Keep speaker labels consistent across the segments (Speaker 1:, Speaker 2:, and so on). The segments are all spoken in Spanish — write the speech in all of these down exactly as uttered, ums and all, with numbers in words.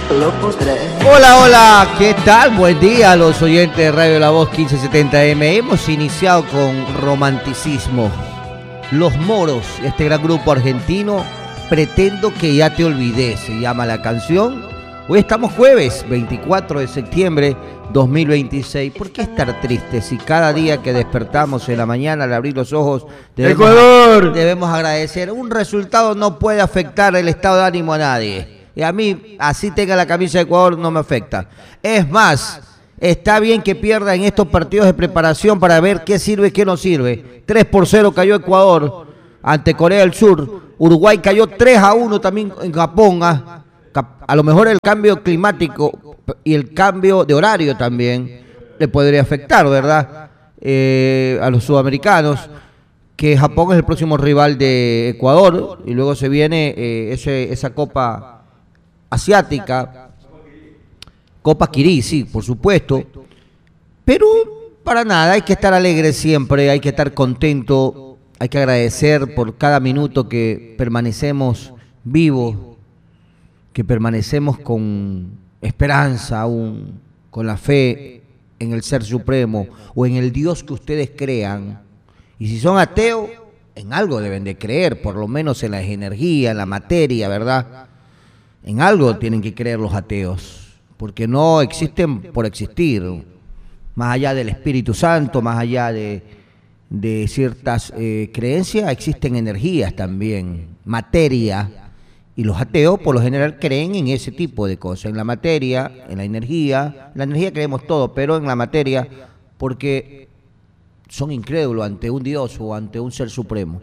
Speaker 1: lo podré.
Speaker 2: Hola, hola, ¿qué tal? Buen día a los oyentes de Radio La Voz quince setenta eme. Hemos iniciado con Romanticismo. Los Moros, este gran grupo argentino, Pretendo que ya te olvidé, se llama la canción. Hoy estamos jueves, veinticuatro de septiembre dos mil veintiséis. ¿Por qué estar tristes si cada día que despertamos en la mañana al abrir los ojos debemos,
Speaker 3: Ecuador.
Speaker 2: debemos agradecer? Un resultado no puede afectar el estado de ánimo a nadie. Y a mí, así tenga la camisa de Ecuador, no me afecta. Es más, está bien que pierda en estos partidos de preparación para ver qué sirve y qué no sirve. tres por cero cayó Ecuador ante Corea del Sur. Uruguay cayó tres a uno también en Japón. ¿ah? A lo mejor el cambio climático y el cambio de horario también le podría afectar, ¿verdad? Eh, a los sudamericanos, que Japón es el próximo rival de Ecuador y luego se viene eh, ese, esa Copa Asiática, Copa Quirí, sí, por supuesto, pero para nada, hay que estar alegre siempre, hay que estar contento. Hay que agradecer por cada minuto que permanecemos vivos, que permanecemos con esperanza aún, con la fe en el Ser Supremo o en el Dios que ustedes crean. Y si son ateos, en algo deben de creer, por lo menos en la energía, en la materia, ¿verdad? En algo tienen que creer los ateos, porque no existen por existir, más allá del Espíritu Santo, más allá de... de ciertas eh, creencias, existen energías también, materia, y los ateos por lo general creen en ese tipo de cosas, en la materia, en la energía. En la energía creemos todo, pero en la materia, porque son incrédulos ante un Dios o ante un Ser Supremo.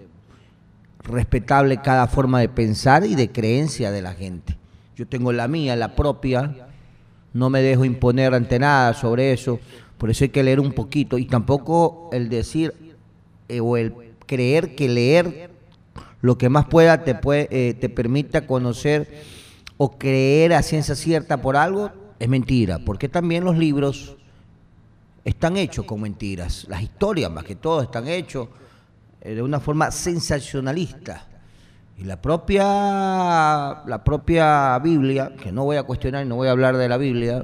Speaker 2: Respetable cada forma de pensar y de creencia de la gente. Yo tengo la mía, la propia, no me dejo imponer ante nada sobre eso, por eso hay que leer un poquito, y tampoco el decir Eh, o el creer que leer lo que más pueda te, puede, eh, te permita conocer o creer a ciencia cierta por algo, es mentira, porque también los libros están hechos con mentiras, las historias más que todo están hechos eh, de una forma sensacionalista, y la propia, la propia Biblia, que no voy a cuestionar y no voy a hablar de la Biblia,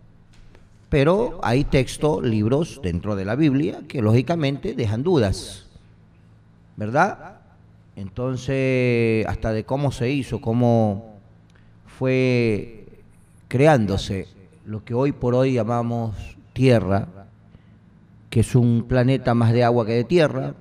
Speaker 2: pero hay textos, libros dentro de la Biblia que lógicamente dejan dudas, ¿verdad? Entonces, hasta de cómo se hizo, cómo fue creándose lo que hoy por hoy llamamos Tierra, que es un planeta más de agua que de tierra.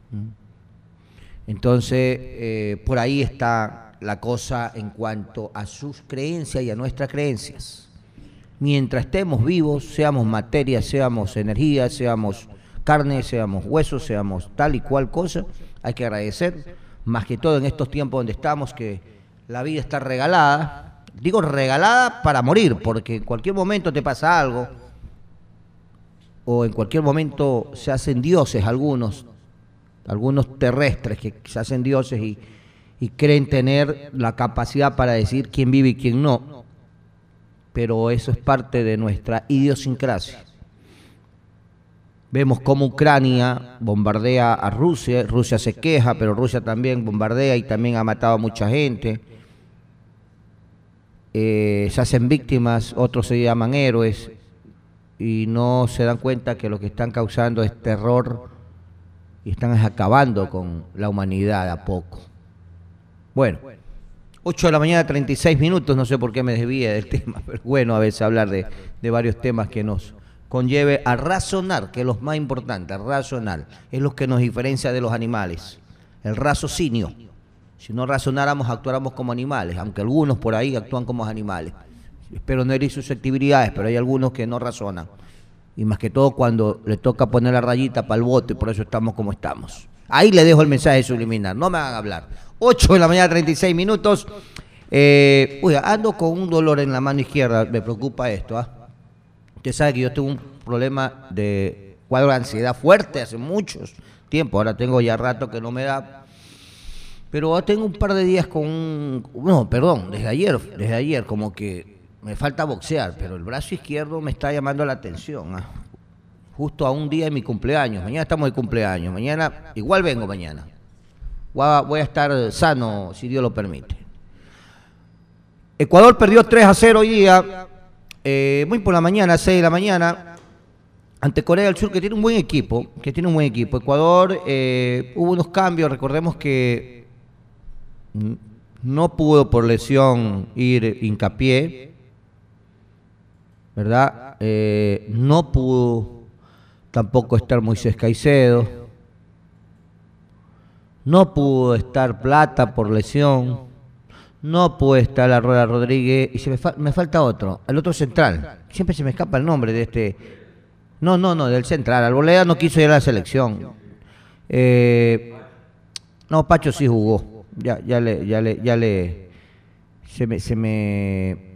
Speaker 2: Entonces, eh, por ahí está la cosa en cuanto a sus creencias y a nuestras creencias. Mientras estemos vivos, seamos materia, seamos energía, seamos carne, seamos huesos, seamos tal y cual cosa, hay que agradecer, más que todo en estos tiempos donde estamos, que la vida está regalada. Digo regalada para morir, porque en cualquier momento te pasa algo, o en cualquier momento se hacen dioses algunos, algunos terrestres que se hacen dioses y, y creen tener la capacidad para decir quién vive y quién no. Pero eso es parte de nuestra idiosincrasia. Vemos cómo Ucrania bombardea a Rusia, Rusia se queja, pero Rusia también bombardea y también ha matado a mucha gente. Eh, se hacen víctimas, otros se llaman héroes, y no se dan cuenta que lo que están causando es terror y están acabando con la humanidad a poco. Bueno. ocho de la mañana, treinta y seis minutos, no sé por qué me desvíe del tema, pero bueno, a veces hablar de, de varios temas que nos conlleve a razonar, que es lo más importante, razonar, es lo que nos diferencia de los animales, el raciocinio. Si no razonáramos, actuáramos como animales, aunque algunos por ahí actúan como animales. Espero no herir susceptibilidades, pero hay algunos que no razonan, y más que todo cuando le toca poner la rayita para el voto, y por eso estamos como estamos. Ahí le dejo el mensaje subliminal, no me hagan hablar. ocho de la mañana, treinta y seis minutos. Eh, uy, ando con un dolor en la mano izquierda, me preocupa esto. ¿ah? Usted sabe que yo tengo un problema de cuadro de ansiedad fuerte hace muchos tiempos. Ahora tengo ya rato que no me da. Pero tengo un par de días con un... No, perdón, desde ayer, desde ayer como que me falta boxear, pero el brazo izquierdo me está llamando la atención. ¿ah? Justo a un día de mi cumpleaños. Mañana estamos de cumpleaños. Mañana, igual vengo mañana. Voy a estar sano, si Dios lo permite. Ecuador perdió tres a cero hoy día, eh, muy por la mañana, seis de la mañana, ante Corea del Sur, que tiene un buen equipo, que tiene un buen equipo. Ecuador, eh, hubo unos cambios, recordemos que no pudo por lesión ir Hincapié, ¿verdad? Eh, no pudo tampoco estar Moisés Caicedo, no pudo estar Plata por lesión, no pudo estar la Rueda Rodríguez, y se me, fa me falta otro, el otro central, siempre se me escapa el nombre de este, no, no, no, del central, Arboleda no quiso ir a la selección, eh, no, Pacho sí jugó, ya, ya le, ya le, ya le, se me, se me